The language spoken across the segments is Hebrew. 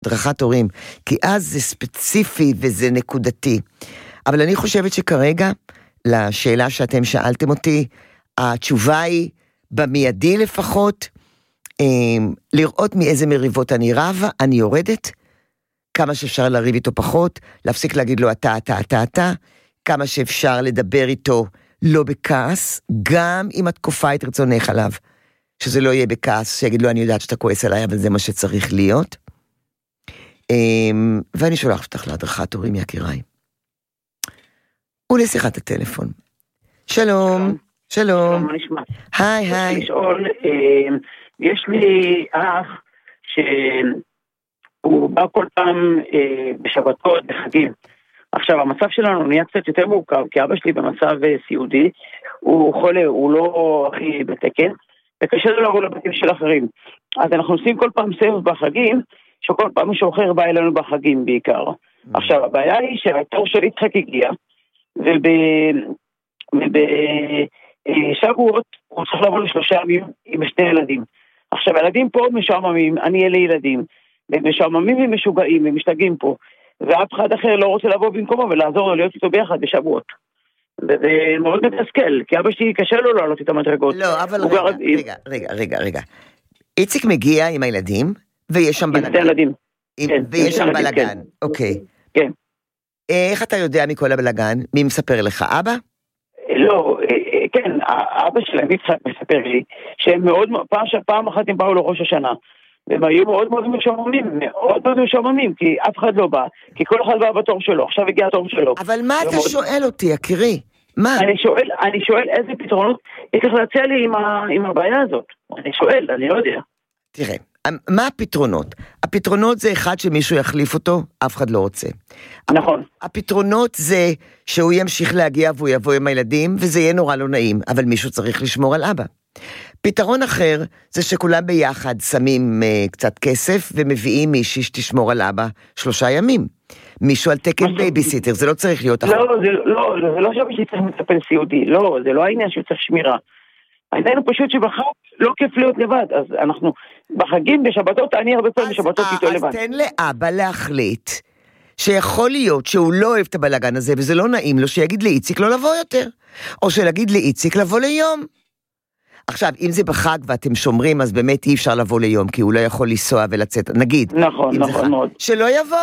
הדרכת הורים, כי אז זה ספציפי וזה נקודתי. אבל אני חושבת שכרגע, לשאלה שאתם שאלתם אותי, התשובה היא, במיידי לפחות, לראות מאיזה מריבות אני רבה, אני יורדת, כמה שאפשר לריב איתו פחות, להפסיק להגיד לו אתה, כמה שאפשר לדבר איתו לא בכעס, גם אם את כופה את רצונך עליו, שזה לא יהיה בכעס, שיגיד לו אני יודעת שאתה כועס עליי, אבל זה מה שצריך להיות. ואני שולח אותך להדרכת הורים יקיריי. ולשיחת הטלפון. שלום. שלום. מה נשמע? היי. לשאול, יש לי אח שהוא בא כל פעם בשבתות, בחגים. עכשיו, המצב שלנו נהיה קצת יותר מורכב, כי אבא שלי במצב סיעודי, הוא חולה, הוא לא הכי בתקן, וקשה לו לבוא לבתים של אחרים. אז אנחנו עושים כל פעם סבב בחגים, שכל פעם מישהו אחר בא אלינו בחגים בעיקר. עכשיו, הבעיה היא שהתור של יצחק הגיע, ובשבועות הוא צריך לבוא ל3 ימים עם 2 ילדים. עכשיו, הילדים פה משועממים, אני אלה ילדים, ומשועממים ומשוגעים ומשתגעים פה, ואף אחד אחר לא רוצה לבוא במקומו ולעזור לו להיות איתו ביחד בשבועות. וזה מאוד מתסכל, כי אבא שלי קשה לו לעלות את המדרגות. לא, אבל רגע. איציק מגיע עם הילדים, ויש שם בלגן. ויש שם בלגן, אוקיי. כן. איך אתה יודע מכל הבלגן? מי מספר לך? אבא? לא, כן, אבא שלהם יצחק מספר לי, שהם מאוד, פעם אחת הם באו לראש השנה, והם היו מאוד משועממים, כי אף אחד לא בא, כי כל אחד בא בתור שלו, עכשיו הגיע התור שלו. אבל מה אתה שואל אותי, יקירי? מה? אני שואל איזה פתרונות יש לך להציע לי עם הבעיה הזאת. אני לא יודע. תראה, מה הפתרונות? הפתרונות זה אחד שמישהו יחליף אותו, אף אחד לא רוצה. נכון. הפתרונות זה שהוא ימשיך להגיע והוא יבוא עם הילדים, וזה יהיה נורא לא נעים, אבל מישהו צריך לשמור על אבא. פתרון אחר זה שכולם ביחד שמים קצת כסף, ומביאים מישהי שתשמור על אבא 3 ימים. מישהו על תקן בייביסיטר, זה לא צריך להיות אחר. לא, זה לא שאבא שצריך מטפל סיעודי, לא, זה לא העניין שהוא צריך שמירה. העניין הוא פשוט שבחג לא כיף להיות לבד, אז אנחנו בחגים בשבתות, אני הרבה פעמים בשבתות איתו לבד. אז תן לאבא להחליט שיכול להיות שהוא לא אוהב את הבלגן הזה, וזה לא נעים לו שיגיד לאיציק לא לבוא יותר, או שלהגיד לאיציק לבוא ליום. עכשיו, אם זה בחג ואתם שומרים, אז באמת אי אפשר לבוא ליום, כי הוא לא יכול לנסוע ולצאת, נגיד. נכון מאוד. שלא יבוא.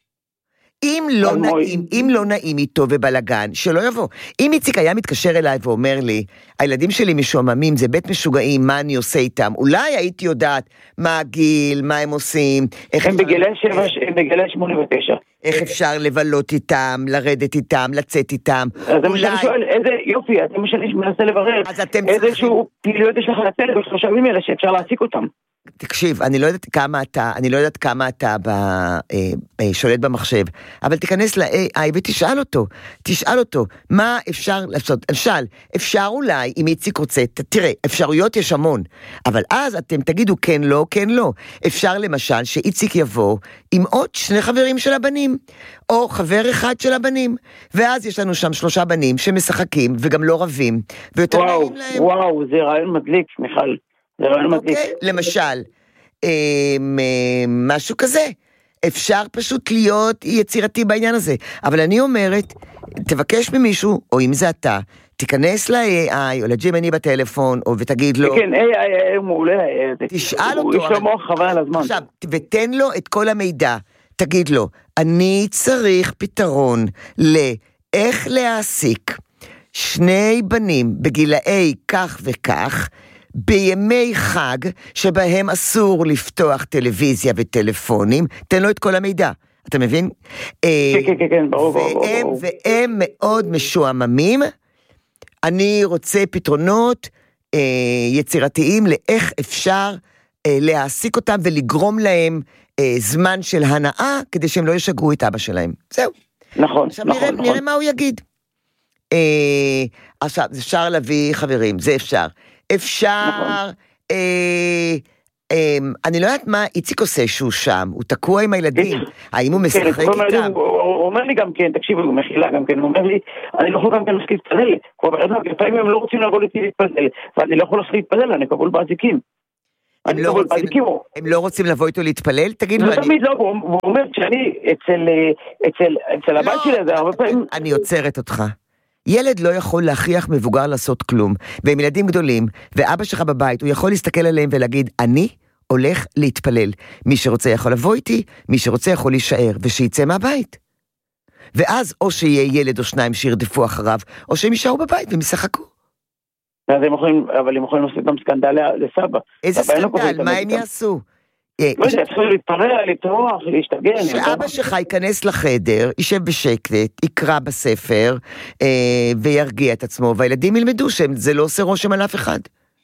אם לא נעים איתו ובלגן, שלא יבוא. אם איציק היה מתקשר אליי ואומר לי, הילדים שלי משועממים, זה בית משוגעים, מה אני עושה איתם? אולי הייתי יודעת מה הגיל, מה הם עושים. הם בגילי 8 ו9. איך אפשר לבלות איתם, לרדת איתם, לצאת איתם. אז אני שואל, איזה יופי, אתם מנסה לברר, איזשהו פעילויות יש לך לצאת ב3 ימים האלה שאפשר להעסיק אותם. תקשיב, אני לא יודעת כמה אתה שולט במחשב, אבל תיכנס ל-AI ותשאל אותו, מה אפשר לעשות? אפשר אולי, אם איציק רוצה, תראה, אפשרויות יש המון, אבל אז אתם תגידו כן, לא, אפשר למשל שאיציק יבוא עם עוד 2 חברים של הבנים, או חבר אחד של הבנים, ואז יש לנו שם 3 בנים שמשחקים וגם לא רבים, ויותר נעים להם. וואו, זה רעיון מדליק, מיכל. אוקיי, למשל, משהו כזה, אפשר פשוט להיות יצירתי בעניין הזה, אבל אני אומרת, תבקש ממישהו, או אם זה אתה, תיכנס ל-AI, או לג'ימני בטלפון, או ותגיד לו, כן, AI מעולה, תשאל אותו, יש לו מוח חבל על הזמן. עכשיו, ותן לו את כל המידע, תגיד לו, אני צריך פתרון לאיך להעסיק 2 בנים בגילאי כך וכך, בימי חג שבהם אסור לפתוח טלוויזיה וטלפונים, תן לו את כל המידע, אתה מבין? כן, ברור. והם מאוד משועממים, אני רוצה פתרונות יצירתיים לאיך אפשר להעסיק אותם ולגרום להם זמן של הנאה, כדי שהם לא ישגרו את אבא שלהם. זהו. נכון. עכשיו נראה מה הוא יגיד. עכשיו, אפשר להביא חברים, זה אפשר. אני לא יודעת מה איציק עושה שהוא שם, הוא תקוע עם הילדים, האם הוא משחק איתם? הוא אומר לי גם כן, תקשיב, הוא מחילה גם כן, הוא אומר לי, אני לא יכול גם כן להסכים להתפלל, לפעמים הם לא רוצים לבוא איתי להתפלל, ואני לא יכול להסכים להתפלל, אני קבול באזיקים. הם לא רוצים לבוא איתו להתפלל? תגיד לו, לא תמיד לא, הוא אומר שאני אצל הבת שלי, זה הרבה פעמים... אני עוצרת אותך. ילד לא יכול להכריח מבוגר לעשות כלום, והם ילדים גדולים, ואבא שלך בבית, הוא יכול להסתכל עליהם ולהגיד, אני הולך להתפלל. מי שרוצה יכול לבוא איתי, מי שרוצה יכול להישאר, ושיצא מהבית. ואז או שיהיה ילד או שניים שירדפו אחריו, או שהם יישארו בבית והם ישחקו. אבל הם יכולים לעשות גם סקנדל לסבא. איזה סקנדל? מה הם יעשו? לא יודע, צריכים להתפרע, לטרוח, להשתגן. שאבא שלך ייכנס לחדר, יישב בשקט, יקרא בספר, וירגיע את עצמו, והילדים ילמדו שזה לא עושה רושם על אף אחד.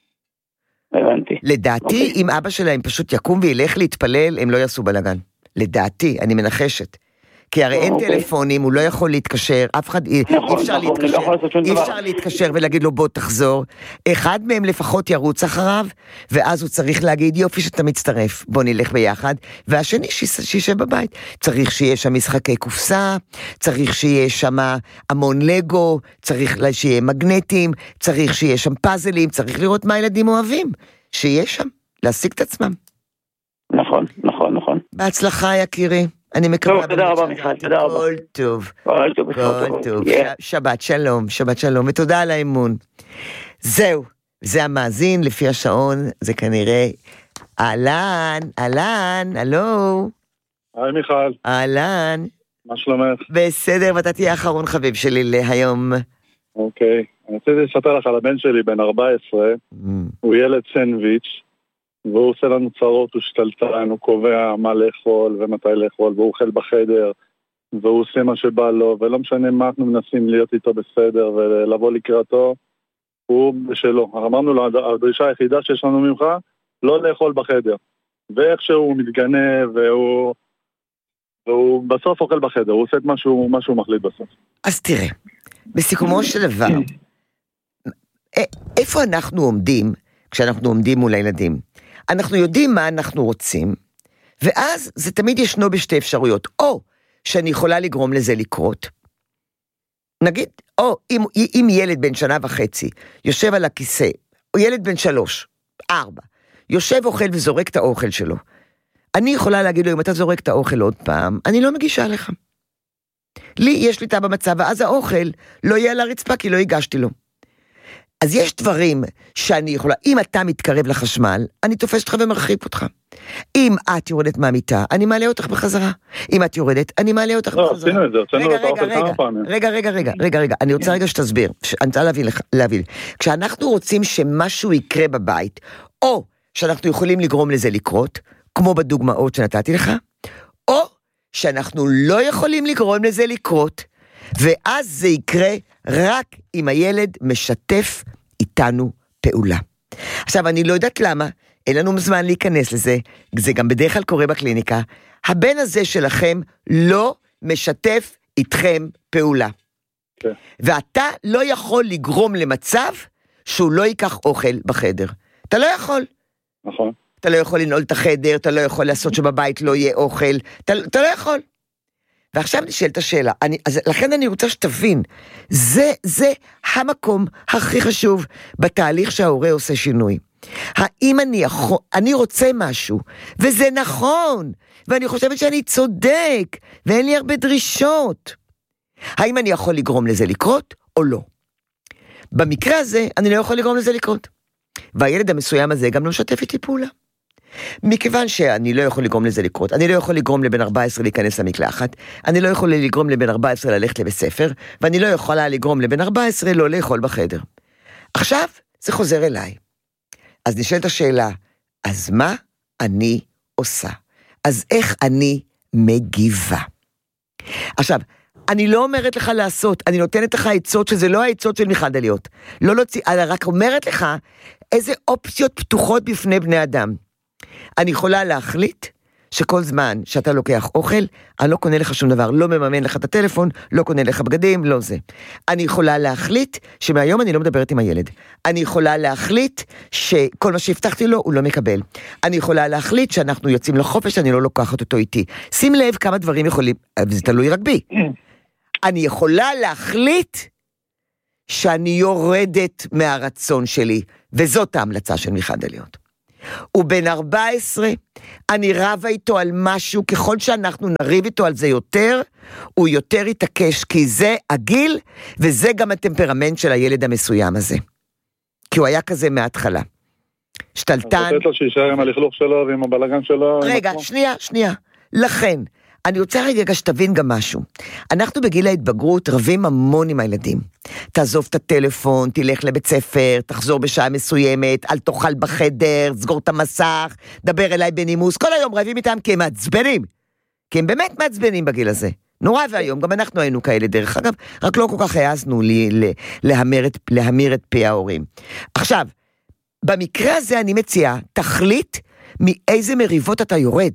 הבנתי. לדעתי, אם אבא שלהם פשוט יקום וילך להתפלל, הם לא יעשו בלגן. לדעתי, אני מנחשת. כי הרי אין טלפונים, הוא לא יכול להתקשר, אף אחד, אי אפשר להתקשר ולהגיד לו בוא תחזור. אחד מהם לפחות ירוץ אחריו, ואז הוא צריך להגיד יופי שאתה מצטרף, בוא נלך ביחד, והשני שישב בבית. צריך שיהיה שם משחקי קופסה, צריך שיהיה שם המון לגו, צריך שיהיה מגנטים, צריך שיהיה שם פאזלים, צריך לראות מה הילדים אוהבים, שיהיה שם, להשיג את עצמם. נכון. בהצלחה יקירי. אני מקווה... תודה רבה מיכל, תודה רבה. כל טוב. כל טוב. שבת שלום, ותודה על האמון. זהו, זה המאזין, לפי השעון, זה כנראה... אהלן, הלו. היי מיכל. אהלן. מה שלומך? בסדר, ואתה תהיה האחרון חביב שלי להיום. אוקיי, אני רוצה לספר לך על הבן שלי, בן 14, הוא ילד סנדוויץ', והוא עושה לנו צרות, הוא שתלטן, הוא קובע מה לאכול ומתי לאכול, והוא אוכל בחדר, והוא עושה מה שבא לו, ולא משנה מה אנחנו מנסים להיות איתו בסדר ולבוא לקראתו, הוא בשלו. אמרנו לו, הדרישה היחידה שיש לנו ממך, לא לאכול בחדר. ואיכשהו הוא מתגנה, והוא בסוף אוכל בחדר, הוא עושה את מה שהוא מחליט בסוף. אז תראה, בסיכומו של דבר, איפה אנחנו עומדים כשאנחנו עומדים מול הילדים? אנחנו יודעים מה אנחנו רוצים, ואז זה תמיד ישנו בשתי אפשרויות, או שאני יכולה לגרום לזה לקרות, נגיד, או אם ילד בן 1.5 שנה יושב על הכיסא, או ילד בן 3, 4, יושב אוכל וזורק את האוכל שלו, אני יכולה להגיד לו, אם אתה זורק את האוכל עוד פעם, אני לא מגישה לך. לי יש שליטה במצב, ואז האוכל לא יהיה על הרצפה, כי לא הגשתי לו. אז יש דברים שאני יכולה, אם אתה מתקרב לחשמל, אני תופס אותך ומרחיק אותך. אם את יורדת מהמיטה, אני מעלה אותך בחזרה. אם את יורדת, אני מעלה אותך בחזרה. לא, עשינו את זה, עשינו את האוכל כמה פעמים. רגע, אני רוצה רגע שתסביר, אני רוצה להבין. כשאנחנו רוצים שמשהו יקרה בבית, או שאנחנו יכולים לגרום לזה לקרות, כמו בדוגמאות שנתתי לך, או שאנחנו לא יכולים לגרום לזה לקרות, ואז זה יקרה רק אם הילד משתף איתנו פעולה. עכשיו, אני לא יודעת למה, אין לנו זמן להיכנס לזה, זה גם בדרך כלל קורה בקליניקה, הבן הזה שלכם לא משתף איתכם פעולה. כן. ואתה לא יכול לגרום למצב שהוא לא ייקח אוכל בחדר. אתה לא יכול. נכון. אתה לא יכול לנעול את החדר, אתה לא יכול לעשות שבבית לא יהיה אוכל, אתה לא יכול. ועכשיו נשאלת השאלה, אז לכן אני רוצה שתבין, זה המקום הכי חשוב בתהליך שההורה עושה שינוי. האם אני רוצה משהו, וזה נכון, ואני חושבת שאני צודק, ואין לי הרבה דרישות. האם אני יכול לגרום לזה לקרות, או לא? במקרה הזה, אני לא יכול לגרום לזה לקרות. והילד המסוים הזה גם לא משתף איתי פעולה. מכיוון שאני לא יכול לגרום לזה לקרות, אני לא יכול לגרום לבן 14 להיכנס למקלחת, אני לא יכול לגרום לבן 14 ללכת לבית ספר, ואני לא יכולה לגרום לבן 14 לא לאכול בחדר. עכשיו זה חוזר אליי. אז נשאלת השאלה, אז מה אני עושה? אז איך אני מגיבה? עכשיו, אני לא אומרת לך לעשות, אני נותנת לך עצות שזה לא העצות של מיכל דליות. לא להוציא, אני רק אומרת לך איזה אופציות פתוחות בפני בני אדם. אני יכולה להחליט שכל זמן שאתה לוקח אוכל, אני לא קונה לך שום דבר, לא מממן לך את הטלפון, לא קונה לך בגדים, לא זה. אני יכולה להחליט שמהיום אני לא מדברת עם הילד. אני יכולה להחליט שכל מה שהבטחתי לו הוא לא מקבל. אני יכולה להחליט שאנחנו יוצאים לחופש, אני לא לוקחת אותו איתי. שים לב כמה דברים יכולים, וזה תלוי רק בי. אני יכולה להחליט שאני יורדת מהרצון שלי, וזאת ההמלצה של מיכל דליות. הוא בן 14, אני רבה איתו על משהו, ככל שאנחנו נריב איתו על זה יותר, הוא יותר יתעקש, כי זה הגיל, וזה גם הטמפרמנט של הילד המסוים הזה. כי הוא היה כזה מההתחלה. שתלטן. אני רוצה לו שישאר עם הלכלוך שלו ועם הבלגן שלו. רגע, שנייה. לכן, אני רוצה רגע שתבין גם משהו. אנחנו בגיל ההתבגרות רבים המון עם הילדים. תעזוב את הטלפון, תלך לבית ספר, תחזור בשעה מסוימת, אל תאכל בחדר, סגור את המסך, דבר אליי בנימוס. כל היום רבים איתם כי הם מעצבנים. כי הם באמת מעצבנים בגיל הזה. נורא והיום, גם אנחנו היינו כאלה דרך אגב, רק לא כל כך העזנו להמיר את פי ההורים. עכשיו, במקרה הזה אני מציעה, תחליט מאיזה מריבות אתה יורד.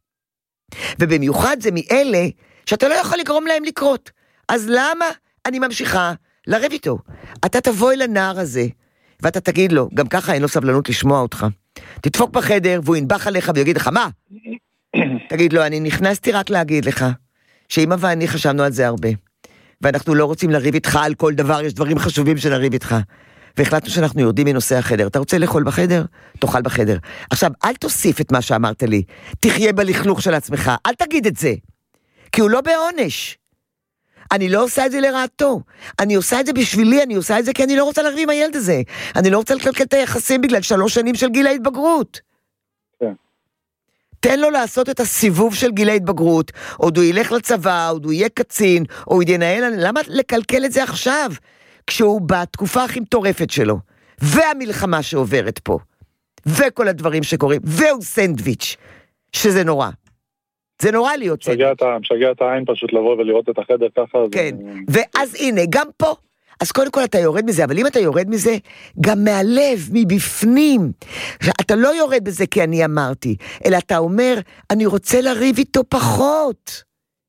ובמיוחד זה מאלה שאתה לא יכול לגרום להם לקרות. אז למה אני ממשיכה לרב איתו? אתה תבוא אל הנער הזה, ואתה תגיד לו, גם ככה אין לו סבלנות לשמוע אותך. תדפוק בחדר, והוא ינבח עליך ויגיד לך, מה? תגיד לו, אני נכנסתי רק להגיד לך, שאמא ואני חשבנו על זה הרבה, ואנחנו לא רוצים לריב איתך על כל דבר, יש דברים חשובים שנריב איתך. והחלטנו שאנחנו יורדים מנושא החדר. אתה רוצה לאכול בחדר? תאכל בחדר. עכשיו, אל תוסיף את מה שאמרת לי. תחיה בלכלוך של עצמך. אל תגיד את זה. כי הוא לא בעונש. אני לא עושה את זה לרעתו. אני עושה את זה בשבילי, אני עושה את זה כי אני לא רוצה לריב עם הילד הזה. אני לא רוצה לקלקל את היחסים בגלל 3 שנים של גיל ההתבגרות. כן. תן לו לעשות את הסיבוב של גיל ההתבגרות, עוד הוא ילך לצבא, עוד הוא יהיה קצין, או הוא ינהל, למה לקלקל את זה עכשיו? כשהוא בתקופה הכי מטורפת שלו, והמלחמה שעוברת פה, וכל הדברים שקורים, והוא סנדוויץ', שזה נורא. זה נורא להיות סנדוויץ'. משגע את העין פשוט לבוא ולראות את החדר ככה. כן, ואז הנה, גם פה, אז קודם כל אתה יורד מזה, אבל אם אתה יורד מזה, גם מהלב, מבפנים, אתה לא יורד בזה כי אני אמרתי, אלא אתה אומר, אני רוצה לריב איתו פחות.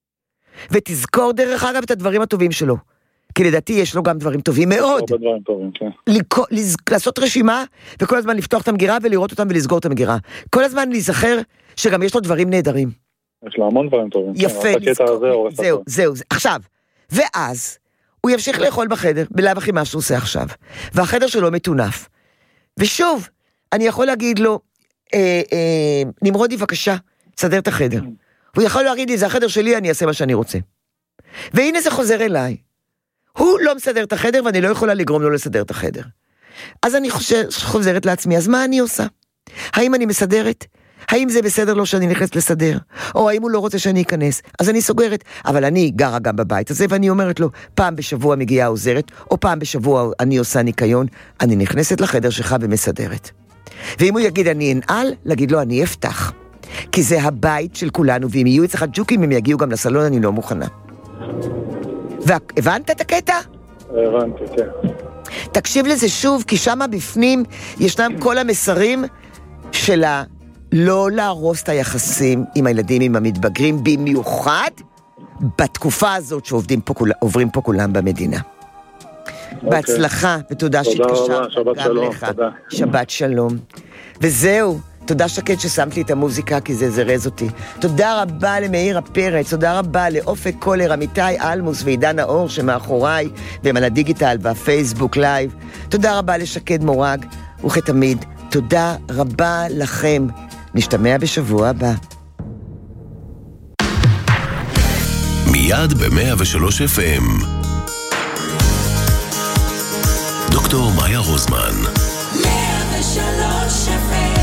ותזכור דרך אגב את הדברים הטובים שלו. כי לדעתי יש לו גם דברים טובים מאוד. הרבה דברים טובים, כן. לעשות רשימה, וכל הזמן לפתוח את המגירה, ולראות אותם ולסגור את המגירה. כל הזמן להיזכר שגם יש לו דברים נהדרים. יש לו המון דברים טובים. יפה, זהו. עכשיו, ואז, הוא ימשיך לאכול בחדר, בלב הכי מה שהוא עושה עכשיו. והחדר שלו מטונף. ושוב, אני יכול להגיד לו, נמרודי בבקשה, סדר את החדר. הוא יכול להגיד לי, זה החדר שלי, אני אעשה מה שאני רוצה. והנה זה חוזר אליי. הוא לא מסדר את החדר, ואני לא יכולה לגרום לו לסדר את החדר. אז אני חוזרת לעצמי, אז מה אני עושה? האם אני מסדרת? האם זה בסדר לו שאני נכנס לסדר? או האם הוא לא רוצה שאני אכנס? אז אני סוגרת. אבל אני גרה גם בבית הזה, ואני אומרת לו, פעם בשבוע מגיעה עוזרת, או פעם בשבוע אני עושה ניקיון, אני נכנסת לחדר שלך ומסדרת. ואם הוא יגיד אני אנעל, להגיד לו אני אפתח. כי זה הבית של כולנו, ואם יהיו אצלך ג'וקים, אם יגיעו גם לסלון, אני לא מוכנה. והבנת את הקטע? הבנתי, כן. תקשיב לזה שוב, כי שמה בפנים ישנם כל המסרים שלה לא להרוס את היחסים עם הילדים, עם המתבגרים, במיוחד בתקופה הזאת שעוברים פה כולם במדינה. בהצלחה, ותודה שהתקשרת גם לך. שבת שלום. וזהו. תודה שקט ששמת לי את המוזיקה, כי זה זרז אותי. תודה רבה למאיר הפרץ, תודה רבה לאופק קולר, אמיתי אלמוס ועידן האור שמאחוריי, והם על הדיגיטל והפייסבוק לייב. תודה רבה לשקד מורג, וכתמיד, תודה רבה לכם. נשתמע בשבוע הבא. מיד ב-103 FM. דוקטור מאיה רוזמן. 103 FM.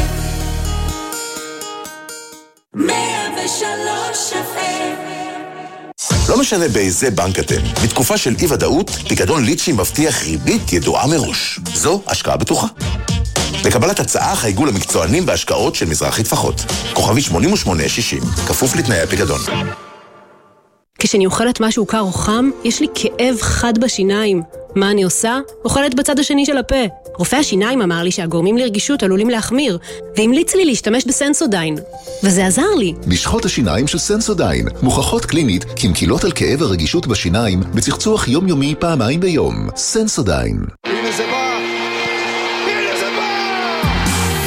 103 FM. לא משנה באיזה בנק אתם, בתקופה של אי-ודאות, פיקדון ליצ'י מבטיח ריבית ידועה מראש. זו השקעה בטוחה. לקבלת הצעה חייגו למקצוענים בהשקעות של מזרחי טפחות. כוכבי 8860, כפוף לתנאי הפיקדון. כשאני אוכלת משהו קר או חם, יש לי כאב חד בשיניים. מה אני עושה? אוכלת בצד השני של הפה. רופא השיניים אמר לי שהגורמים לרגישות עלולים להחמיר, והמליץ לי להשתמש בסנסודיין. וזה עזר לי. משחות השיניים של סנסודיין מוכחות קלינית כמקילות על כאב הרגישות בשיניים בצחצוח יומיומי פעמיים ביום. סנסודיין.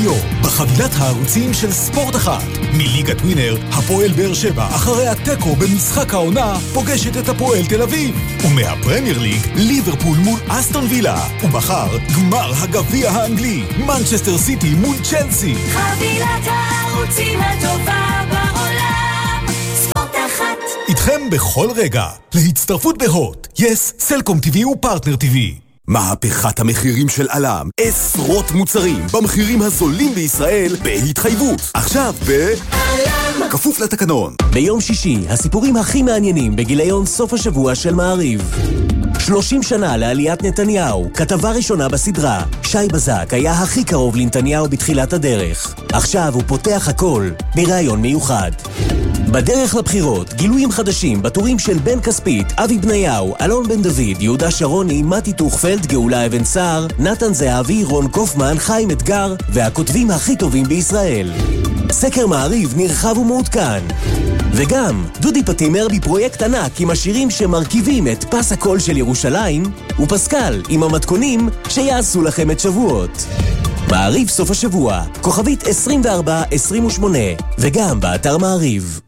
היום בחבילת הערוצים של ספורט אחת. מליגת ווינר, הפועל באר שבע אחרי הטקו במשחק העונה פוגשת את הפועל תל אביב. ומהפרמייר ליג, ליברפול מול אסטון וילה. ומחר, גמר הגביע האנגלי, מנצ'סטר סיטי מול צ'לסי. חבילת הערוצים הטובה בעולם, ספורט אחת. איתכם בכל רגע, להצטרפות בהוט, יס, סלקום TV ופרטנר TV. מהפכת המחירים של אלם, עשרות מוצרים במחירים הזולים בישראל בהתחייבות. עכשיו אלם, כפוף לתקנון. ביום שישי, הסיפורים הכי מעניינים בגיליון סוף השבוע של מעריב. 30 שנה לעליית נתניהו, כתבה ראשונה בסדרה. שי בזק היה הכי קרוב לנתניהו בתחילת הדרך. עכשיו הוא פותח הכל בראיון מיוחד. בדרך לבחירות, גילויים חדשים בטורים של בן כספית, אבי בניהו, אלון בן דוד, יהודה שרוני, מתי טוכפלד, גאולה אבן סער, נתן זהבי, רון קופמן, חיים אתגר והכותבים הכי טובים בישראל. סקר מעריב נרחב ומעודכן. וגם דודי פטימר בפרויקט ענק עם השירים שמרכיבים את פס הקול של ירושלים, ופסקל עם המתכונים שיעשו לכם את שבועות. מעריב סוף השבוע, כוכבית 2428, וגם באתר מעריב.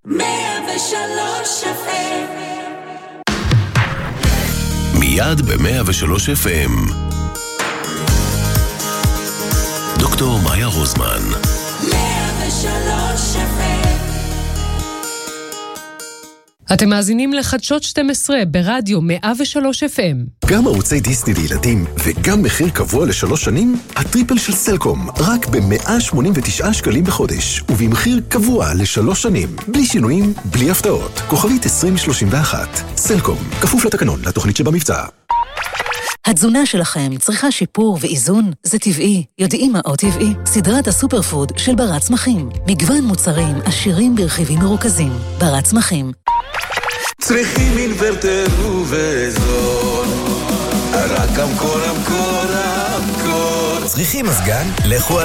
103 FM. מיד ב-103 FM. דוקטור מאיה רוזמן. 103 FM. אתם מאזינים לחדשות 12 ברדיו 103 FM. גם ערוצי דיסני לילדים וגם מחיר קבוע ל3 שנים, הטריפל של סלקום, רק ב-189 שקלים בחודש, ובמחיר קבוע ל3 שנים, בלי שינויים, בלי הפתעות. כוכבית 2031. סלקום, כפוף לתקנון, לתוכנית שבמבצע. התזונה שלכם צריכה שיפור ואיזון? זה טבעי. יודעים מה עוד טבעי? סדרת הסופר פוד של בר צמחים. מגוון מוצרים עשירים ברכיבים מרוכזים. בר צמחים. צריכים אינוורטר ובזול, רק אמקור. צריכים מזגן? לכו